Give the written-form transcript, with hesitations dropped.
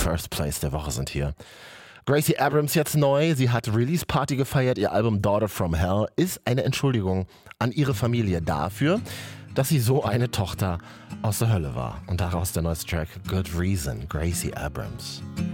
First Place der Woche sind hier. Gracie Abrams jetzt neu, sie hat Release-Party gefeiert, ihr Album Daughter from Hell ist eine Entschuldigung an ihre Familie dafür, dass sie so eine Tochter aus der Hölle war. Und daraus der neueste Track Good Reason, Gracie Abrams.